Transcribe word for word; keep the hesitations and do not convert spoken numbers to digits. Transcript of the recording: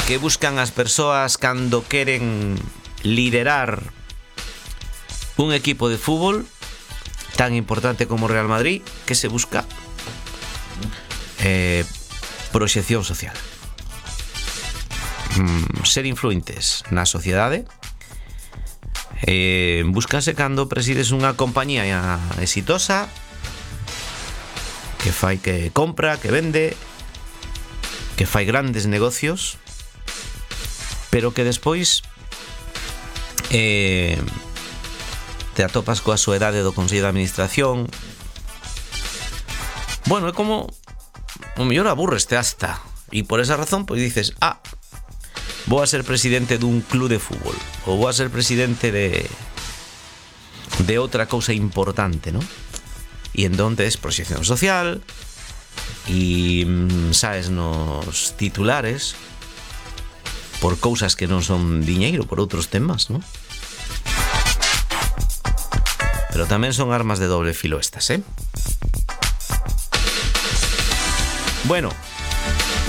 que buscan as persoas cando queren liderar un equipo de fútbol tan importante como Real Madrid, que se busca eh, proxección social, mm, ser influentes na sociedade. Eh, búscase cando presides unha compañía exitosa que fai que compra, que vende, que fai grandes negocios, pero que despois eh, te atopas coa soedade do Consello de Administración. Bueno, é como o mellor aburreste hasta, e por esa razón pois dices, ah, vou a ser presidente dun club de fútbol, ou vou a ser presidente de de outra cousa importante, ¿no? E entón tes proxección social e saes nos titulares por cousas que non son diñeiro, por outros temas, ¿no? Pero tamén son armas de doble filo estas, ¿eh? Bueno,